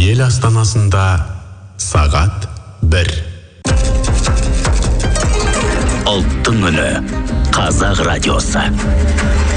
ел астанасында сағат 1. Ұлттың үні, Қазақ радиосы.